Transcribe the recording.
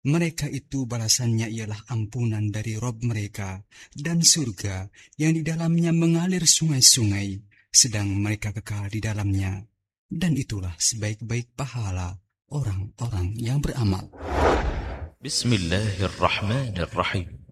Mereka itu balasannya ialah ampunan dari Rob mereka dan surga yang di dalamnya mengalir sungai-sungai, sedang mereka kekal di dalamnya. Dan itulah sebaik-baik pahala orang-orang yang beramal. بسم الله الرحمن الرحيم